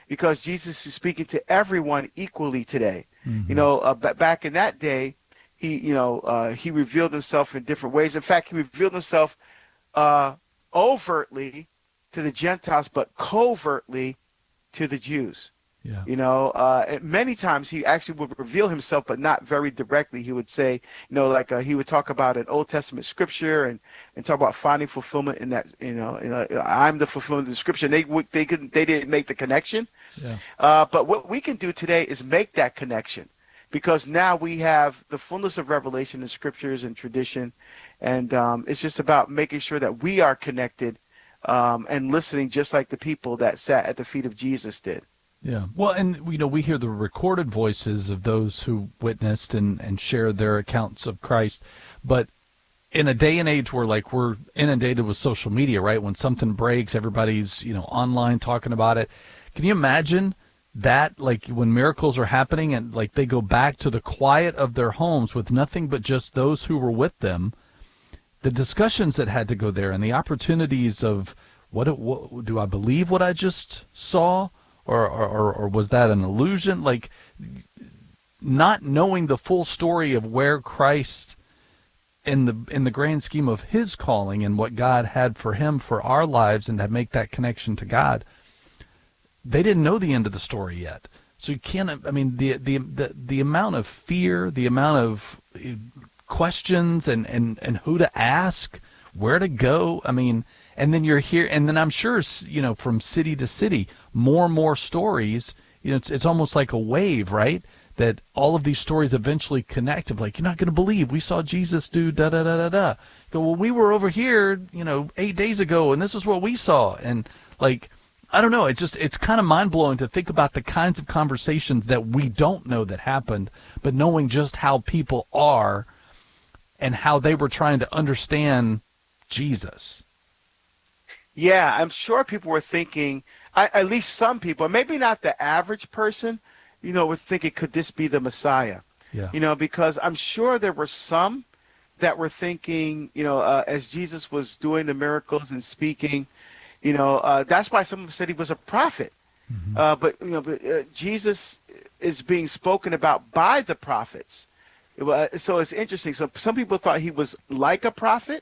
because Jesus is speaking to everyone equally today. Mm-hmm. Back in that day, he revealed himself in different ways. In fact, he revealed himself uh, overtly to the Gentiles, but covertly to the Jews. Yeah. Many times he actually would reveal himself, but not very directly. He would say, he would talk about an Old Testament scripture and talk about finding fulfillment in that, I'm the fulfillment of the scripture. They didn't make the connection. Yeah. But what we can do today is make that connection, because now we have the fullness of revelation in scriptures and tradition. And it's just about making sure that we are connected and listening just like the people that sat at the feet of Jesus did. Yeah. Well, and we hear the recorded voices of those who witnessed and shared their accounts of Christ. But in a day and age where we're inundated with social media, right? When something breaks, everybody's, online talking about it. Can you imagine that, when miracles are happening and they go back to the quiet of their homes with nothing but just those who were with them, the discussions that had to go there and the opportunities of what do I believe what I just saw? Or was that an illusion? Not knowing the full story of where Christ, in the grand scheme of his calling and what God had for him for our lives, and to make that connection to God, they didn't know the end of the story yet. So you can't. I mean, the amount of fear, the amount of questions, and who to ask, where to go. I mean. And then you're here, and then I'm sure, from city to city, more and more stories. It's almost like a wave, right? That all of these stories eventually connect. Of you're not going to believe we saw Jesus do da da da da da. Go, well, we were over here, 8 days ago, and this is what we saw. And I don't know. It's kind of mind blowing to think about the kinds of conversations that we don't know that happened, but knowing just how people are and how they were trying to understand Jesus. Yeah, I'm sure people were thinking, at least some people, maybe not the average person, were thinking, could this be the Messiah? Yeah. Because I'm sure there were some that were thinking, as Jesus was doing the miracles and speaking, that's why some said he was a prophet. Mm-hmm. But Jesus is being spoken about by the prophets. So it's interesting. So some people thought he was like a prophet,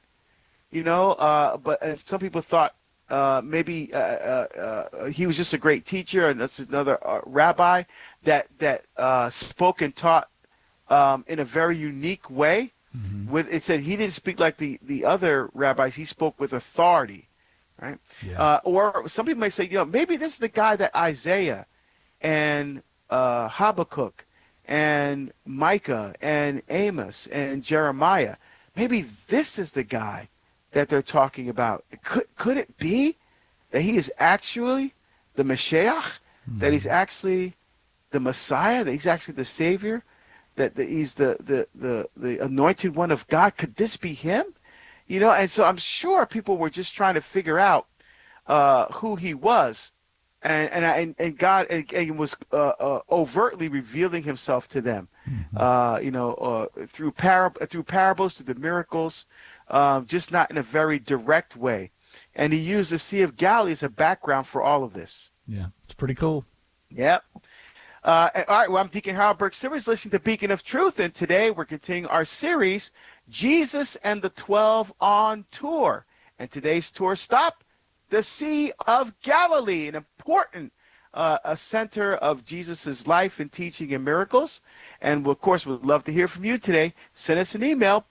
but some people thought maybe he was just a great teacher, and that's another rabbi that spoke and taught in a very unique way. Mm-hmm. It said he didn't speak like the other rabbis; he spoke with authority, right? Yeah. Or some people may say, maybe this is the guy that Isaiah and Habakkuk and Micah and Amos and Jeremiah. Maybe this is the guy that they're talking about. Could it be that he is actually the Mashiach, Mm-hmm. that he's actually the Messiah, that he's actually the Savior, that he's the anointed one of God? Could this be him? And so I'm sure people were just trying to figure out who he was, and God was overtly revealing himself to them, Mm-hmm. through parables, through the miracles. Just not in a very direct way. And he used the Sea of Galilee as a background for all of this. Yeah, it's pretty cool. Yep. All right, well, I'm Deacon Harold Burke Simmons, listening to Beacon of Truth, and today we're continuing our series, Jesus and the 12 on Tour. And today's tour stop, the Sea of Galilee, an important a center of Jesus's life and teaching and miracles. And, of course, we'd love to hear from you today. Send us an email,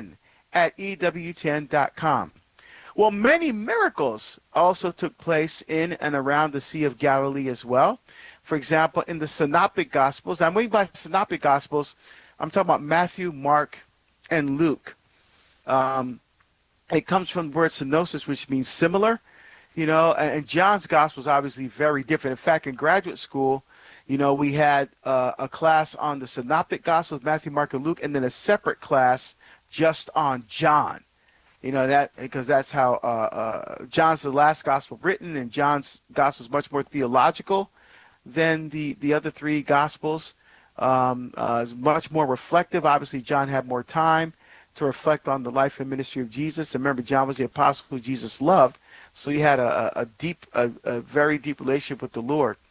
beacon@ewtn.com. Well, many miracles also took place in and around the Sea of Galilee as well. For example, in the Synoptic Gospels, I'm waiting by Synoptic Gospels, I'm talking about Matthew, Mark, and Luke. It comes from the word synosis, which means similar, and John's Gospel is obviously very different. In fact, in graduate school, we had a class on the Synoptic Gospels, Matthew, Mark, and Luke, and then a separate class just on John. That because that's how John's the last gospel written, and John's gospel is much more theological than the other three gospels. Is much more reflective. Obviously, John had more time to reflect on the life and ministry of Jesus. And remember, John was the apostle who Jesus loved, so he had a very deep relationship with the Lord.